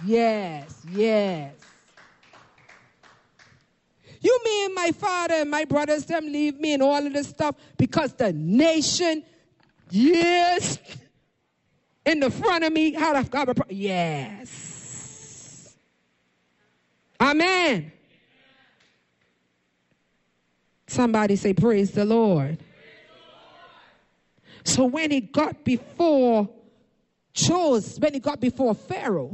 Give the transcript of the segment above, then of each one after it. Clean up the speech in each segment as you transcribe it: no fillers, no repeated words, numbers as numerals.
yes, yes. You mean my father and my brothers, them leave me and all of this stuff because the nation, yes, in the front of me, how I've got a problem? Yes. Amen. Somebody say, praise the Lord. So when he got before Pharaoh,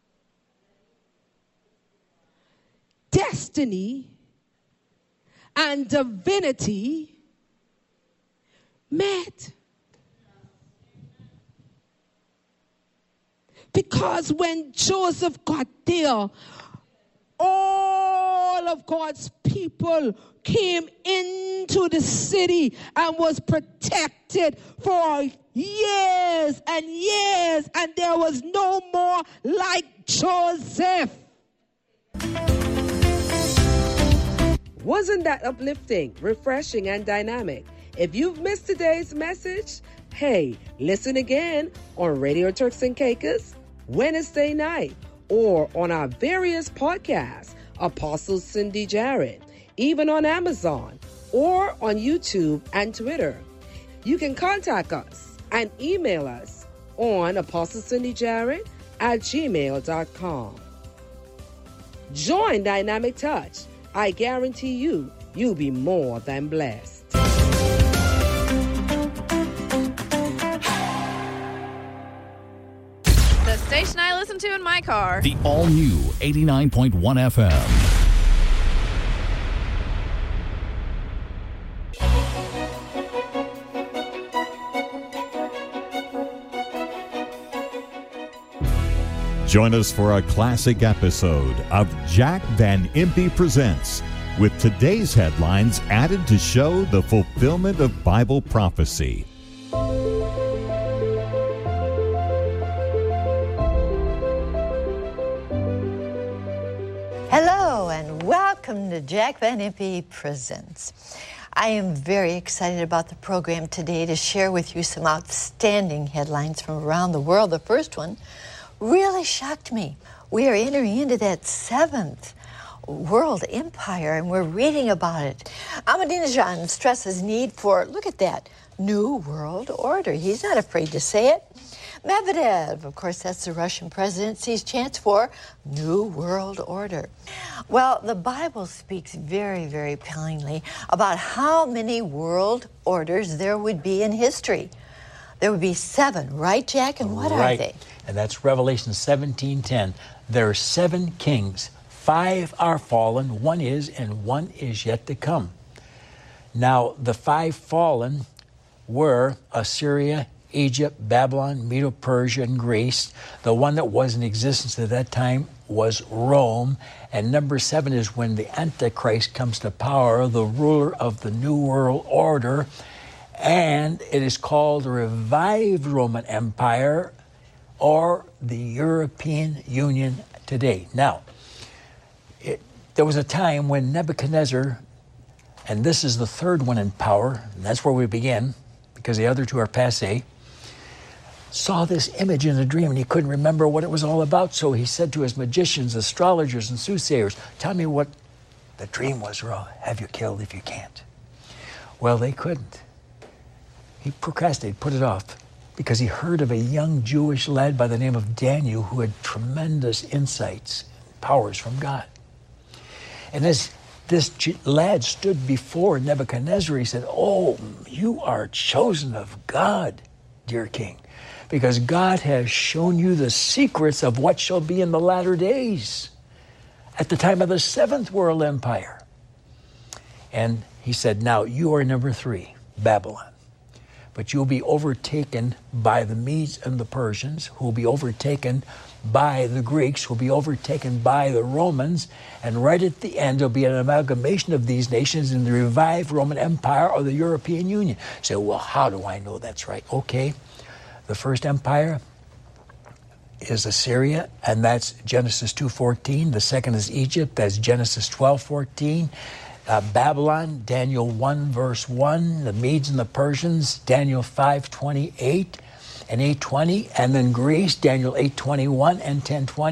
destiny and divinity met. Because when Joseph got there, all of God's people came into the city and was protected for years and years, and there was no more like Joseph. Wasn't that uplifting, refreshing, and dynamic? If you've missed today's message, hey, listen again on Radio Turks and Caicos Wednesday night or on our various podcasts, Apostle Cindy Jarrett, even on Amazon or on YouTube and Twitter. You can contact us and email us on apostlecindyjarrett@gmail.com. Join Dynamic Touch. I guarantee you'll be more than blessed. The station I listen to in my car. The all-new 89.1 FM. Join us for a classic episode of Jack Van Impe Presents, with today's headlines added to show the fulfillment of Bible prophecy. Hello and welcome to Jack Van Impe Presents. I am very excited about the program today to share with you some outstanding headlines from around the world. The first one really shocked me. We are entering into that seventh world empire, and we're reading about it. Ahmadinejad stresses need for, look at that, new world order. He's not afraid to say it. Medvedev, of course, that's the Russian president, sees chance for new world order. Well, the Bible speaks very, very plainly about how many world orders there would be in history. There would be 7, right, Jack? And what are they? And that's Revelation 17:10. There are 7 kings. 5 are fallen, 1 is, and 1 is yet to come. Now, the 5 fallen were Assyria, Egypt, Babylon, Medo-Persia, and Greece. The one that was in existence at that time was Rome. And number 7 is when the Antichrist comes to power, the ruler of the New World Order. And it is called the revived Roman Empire, or the European Union today. Now, there was a time when Nebuchadnezzar, and this is the 3rd one in power, and that's where we begin, because the other 2 are passé, saw this image in a dream, and he couldn't remember what it was all about. So he said to his magicians, astrologers, and soothsayers, tell me what the dream was, or I'll have you killed if you can't. Well, they couldn't. He procrastinated, put it off, because he heard of a young Jewish lad by the name of Daniel who had tremendous insights, powers from God. And as this lad stood before Nebuchadnezzar, he said, "Oh, you are chosen of God, dear king, because God has shown you the secrets of what shall be in the latter days, at the time of the 7th world empire." And he said, "Now you are number 3, Babylon. But you'll be overtaken by the Medes and the Persians, who will be overtaken by the Greeks, who will be overtaken by the Romans, and right at the end there'll be an amalgamation of these nations in the revived Roman Empire or the European Union." So, well, how do I know that's right? Okay, the first empire is Assyria, and that's Genesis 2:14. The second is Egypt, that's Genesis 12:14. Babylon, Daniel 1 verse 1, the Medes and the Persians, Daniel 5:28 and 8:20, and then Greece, Daniel 8:21 and 10:20.